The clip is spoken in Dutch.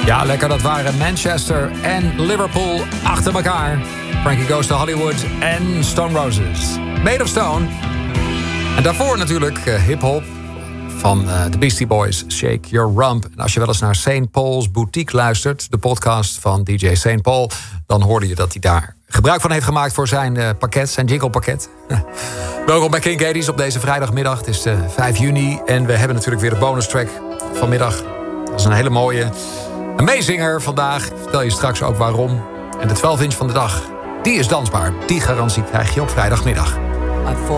Ja, lekker. Dat waren Manchester en Liverpool achter elkaar. Frankie Goes to Hollywood en Stone Roses. Made of Stone. En daarvoor natuurlijk hip-hop van de Beastie Boys, Shake Your Rump. En als je wel eens naar St. Paul's Boutique luistert, de podcast van DJ St. Paul, dan hoorde je dat hij daar gebruik van heeft gemaakt voor zijn pakket, zijn jingle-pakket. Welkom bij King Katie's op deze vrijdagmiddag. Het is 5 juni en we hebben natuurlijk weer de bonus track vanmiddag. Dat is een hele mooie. Een meezinger vandaag. Ik vertel je straks ook waarom. En de 12-inch van de dag, die is dansbaar. Die garantie krijg je op vrijdagmiddag.